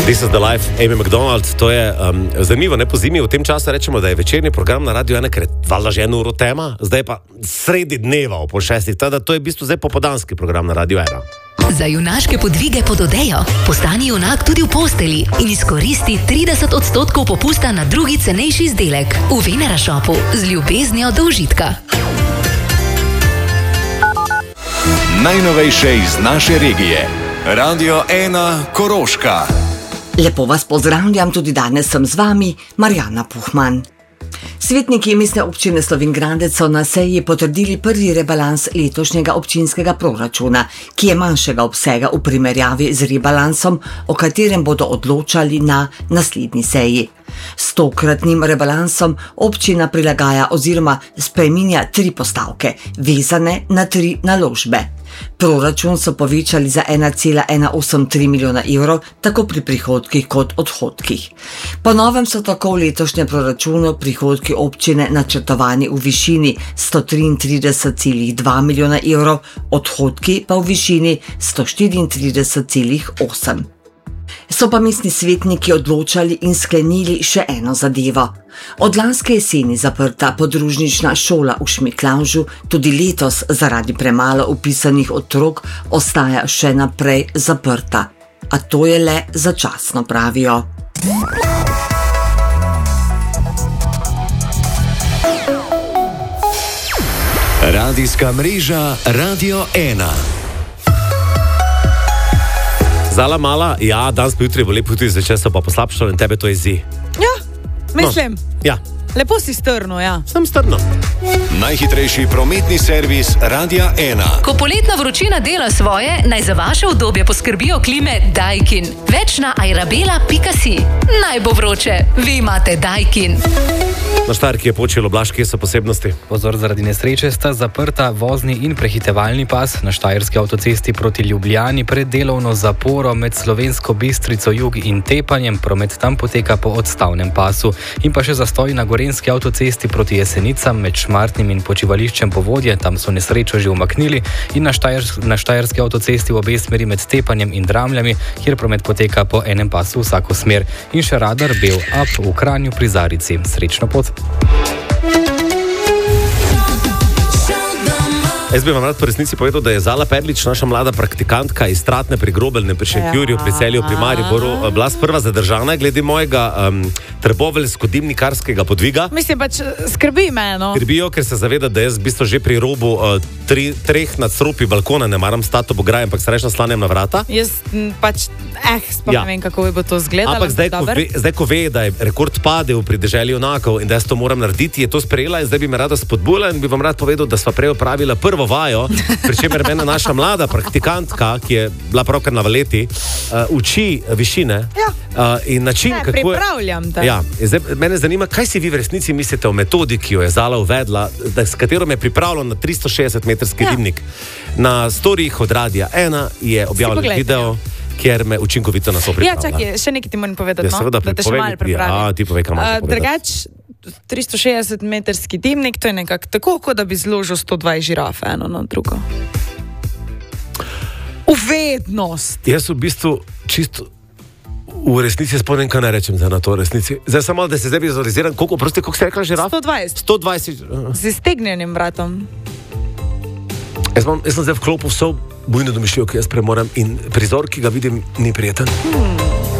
This is the life, Amy McDonald, to je zanimivo, ne po zimi, v tem času rečemo, da je večerni program na Radio 1, ker je valjda že 1 uro tema, zdaj pa sredi dneva po 6, teda to je v bistvu zdaj popodanski program na Radio 1. Za junaške podvige pod odejo postani junak tudi v posteli in izkoristi 30% popusta na drugi cenejši izdelek v Venera Shopu z ljubeznijo do užitka. Najnovejše iz naše regije. Radio 1 Koroška. Lepo vas pozdravljam, tudi danes sem z vami, Marjana Puhman. Svetniki mestne občine Slovenj Gradec so na seji potrdili prvi rebalans letošnjega občinskega proračuna, ki je manjšega obsega v primerjavi z rebalansom, o katerem bodo odločali na naslednji seji. S tokratnim rebalansom občina prilagaja oziroma spreminja 3 postavke, vezane na 3 naložbe. Proračun so povečali za 1,183 milijona evrov, tako pri prihodkih kot odhodkih. Po novem so tako v letošnjem proračunu prihodki občine načrtovani v višini 133,2 milijona evrov, odhodki pa v višini 134,8. So pa mestni svetniki odločali in sklenili še eno zadevo. Od lanske jeseni zaprta podružnična šola v Šmiklavžu tudi letos zaradi premalo vpisanih otrok ostaja še naprej zaprta. A to je le začasno, pravijo. Radijska mreža Radio 1. Zala mala, ja, danes pa jutri bo lepo, jutri zvečer so pa poslabšali in tebe to jezi. Ja, mislim. No, ja. Lepo si strno, ja. Sem strno. Najhitrejši prometni servis Radia 1. Ko poletna vročina dela svoje, naj za vaše udobje poskrbijo klime Daikin. Več na airabela.si. Naj bo vroče, vi imate Daikin. Na Štajerki je počelo Blaž, kje so posebnosti? Pozor, zaradi nesreče sta zaprta vozni in prehitevalni pas na Štajerski avtocesti proti Ljubljani pred delovno zaporo med Slovensko Bistrico jug in Tepanjem. Promet tam poteka po odstavnem pasu. In pa še zastoj na Gorenjski avtocesti proti Jesenicam med Šmartnim in počivališčem Povodje. Tam so nesrečo že umaknili. In na Štajerski avtocesti v obe smeri med Tepanjem in Dramljami, kjer promet poteka po enem pasu vsako smer. In še radar Bel Up v Kranju pri Zarici. Srečno pot. Jaz bi vam rad po resnici povedal, da je Zala Perlič, naša mlada praktikantka iz Stratne pri Grobelne, pri Šentjurju, pri Celju, pri Mariboru, bila sprva zadržana glede mojega trboveljsko-dimnikarskega podviga. Mislim, pač skrbi me, no. Skrbijo, ker se zaveda, da jaz v bistvu že pri robu 3 nadstropij balkona ne maram stati ob ograji, ampak se reč naslanjam na vrata. Jaz pač, ne vem, kako bi bo to izgledalo. Ampak zdaj, ko ve, da je rekord padel pri deželi junakov in da jaz to moram narediti, je to sprejela in zdaj bi me rada spodbujala in bi vam rad povedal, da sva prej opravila prvo vajo, pri čemer mene naša mlada praktikantka, ki je bila pravkar na valeti, uči višine in način, kako je... Pripravljam te. Ja, zdaj mene zanima, kaj si vi v resnici mislite o metodi, ki jo je Zala uvedla, s katero me je pripravila na 360-metrski dimnik. Na storijih od Radia 1 je objavljen video, kjer me učinkovito na to pripravlja. Ja, čakaj, še nekaj ti moram povedati, ja, seveda, da te še malo pripravim. Ja, ti povej, kaj imaš povedati. Drugač, 360-metrski dimnik, to je nekako tako, kot da bi zložil 120 žiraf eno na drugo. Uvednost! Jaz v bistvu čisto v resnici spomnim, kaj ne rečem za na to resnici. Zdaj samo, da se zdaj vizualiziram, koliko ste rekla žiraf? 120. 120. Z iztegnjenim vratom. Jaz sem zdaj v klopu vso bujno domišljijo, ki jaz premoram in prizor, ki ga vidim, ni prijeten.